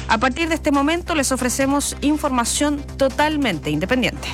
A partir de este momento les ofrecemos información totalmente independiente.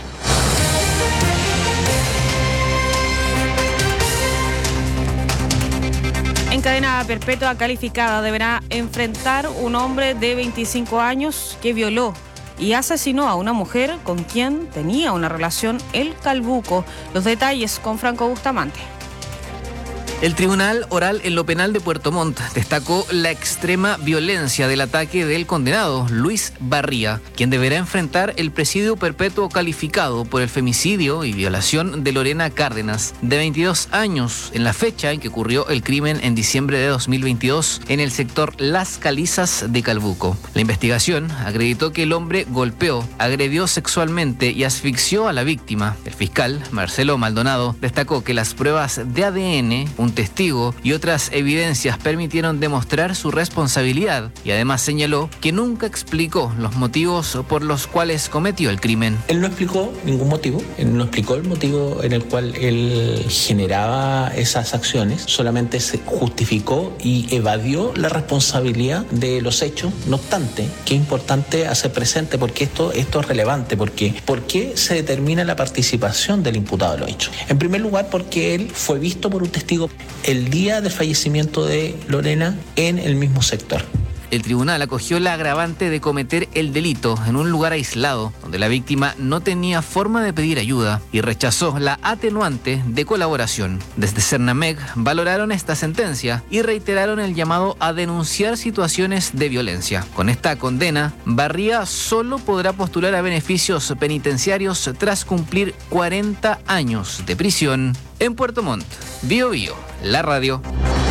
En cadena perpetua calificada deberá enfrentar un hombre de 25 años que violó y asesinó a una mujer con quien tenía una relación el Calbuco. Los detalles con Franco Bustamante. El Tribunal Oral en lo Penal de Puerto Montt destacó la extrema violencia del ataque del condenado Luis Barría, quien deberá enfrentar el presidio perpetuo calificado por el femicidio y violación de Lorena Cárdenas, de 22 años, en la fecha en que ocurrió el crimen en diciembre de 2022 en el sector Las Calizas de Calbuco. La investigación acreditó que el hombre golpeó, agredió sexualmente y asfixió a la víctima. El fiscal, Marcelo Maldonado, destacó que las pruebas de ADN, un testigo y otras evidencias permitieron demostrar su responsabilidad y además señaló que nunca explicó los motivos por los cuales cometió el crimen. Él no explicó ningún motivo, él no explicó el motivo en el cual él generaba esas acciones, solamente se justificó y evadió la responsabilidad de los hechos. No obstante, que es importante hacer presente porque esto es relevante, porque ¿por qué se determina la participación del imputado en los hechos? En primer lugar, porque él fue visto por un testigo el día del fallecimiento de Lorena en el mismo sector. El tribunal acogió la agravante de cometer el delito en un lugar aislado, donde la víctima no tenía forma de pedir ayuda, y rechazó la atenuante de colaboración. Desde Cernamec valoraron esta sentencia y reiteraron el llamado a denunciar situaciones de violencia. Con esta condena, Barría solo podrá postular a beneficios penitenciarios tras cumplir 40 años de prisión. En Puerto Montt, Bio Bio, la radio.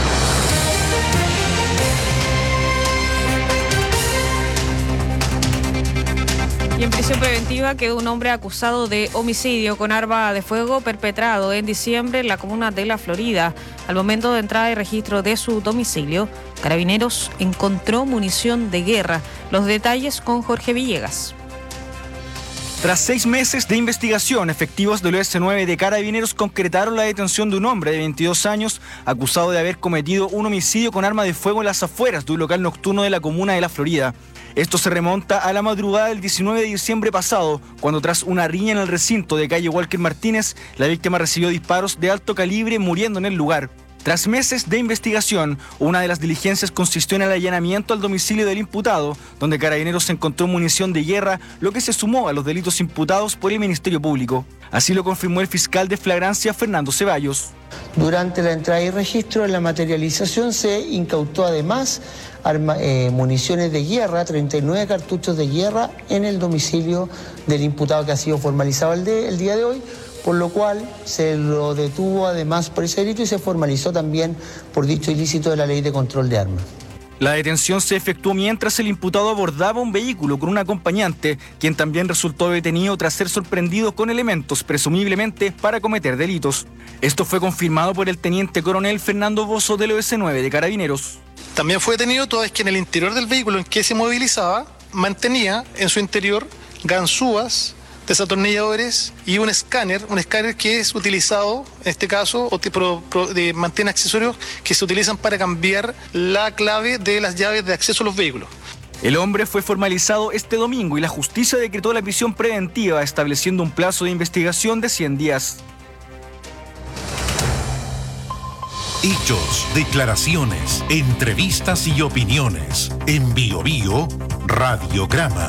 Y en prisión preventiva quedó un hombre acusado de homicidio con arma de fuego perpetrado en diciembre en la comuna de La Florida. Al momento de entrada y registro de su domicilio, Carabineros encontró munición de guerra. Los detalles con Jorge Villegas. Tras 6 meses de investigación, efectivos del OS9 de Carabineros concretaron la detención de un hombre de 22 años acusado de haber cometido un homicidio con arma de fuego en las afueras de un local nocturno de la comuna de La Florida. Esto se remonta a la madrugada del 19 de diciembre pasado, cuando tras una riña en el recinto de calle Walker Martínez, la víctima recibió disparos de alto calibre muriendo en el lugar. Tras meses de investigación, una de las diligencias consistió en el allanamiento al domicilio del imputado, donde Carabineros encontró munición de guerra, lo que se sumó a los delitos imputados por el Ministerio Público. Así lo confirmó el fiscal de flagrancia, Fernando Ceballos. Durante la entrada y registro en la materialización se incautó además municiones de guerra, 39 cartuchos de guerra en el domicilio del imputado que ha sido formalizado el día de hoy, por lo cual se lo detuvo además por ese delito y se formalizó también por dicho ilícito de la Ley de Control de Armas. La detención se efectuó mientras el imputado abordaba un vehículo con un acompañante, quien también resultó detenido tras ser sorprendido con elementos, presumiblemente para cometer delitos. Esto fue confirmado por el teniente coronel Fernando Bozo del OS9 de Carabineros. También fue detenido toda vez que en el interior del vehículo en que se movilizaba mantenía en su interior ganzúas, desatornilladores y un escáner que es utilizado, en este caso, mantiene accesorios que se utilizan para cambiar la clave de las llaves de acceso a los vehículos. El hombre fue formalizado este domingo y la justicia decretó la prisión preventiva, estableciendo un plazo de investigación de 100 días. Hechos, declaraciones, entrevistas y opiniones. En Bio Bio, Radiograma.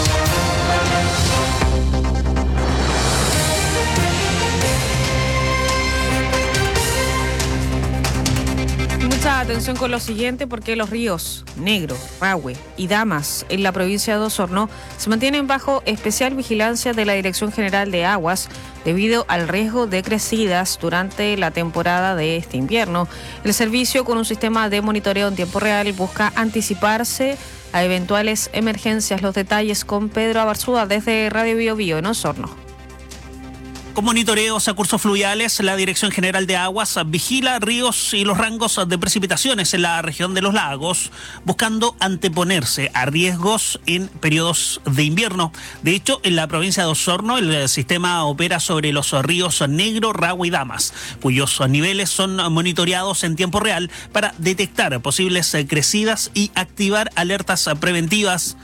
Mucha atención con lo siguiente, porque los ríos Negro, Rahue y Damas en la provincia de Osorno se mantienen bajo especial vigilancia de la Dirección General de Aguas debido al riesgo de crecidas durante la temporada de este invierno. El servicio, con un sistema de monitoreo en tiempo real, busca anticiparse a eventuales emergencias. Los detalles con Pedro Abarzúa desde Radio Bio Bio en Osorno. Con monitoreos a cursos fluviales, la Dirección General de Aguas vigila ríos y los rangos de precipitaciones en la región de los lagos, buscando anteponerse a riesgos en periodos de invierno. De hecho, en la provincia de Osorno, el sistema opera sobre los ríos Negro, Rahue y Damas, cuyos niveles son monitoreados en tiempo real para detectar posibles crecidas y activar alertas preventivas.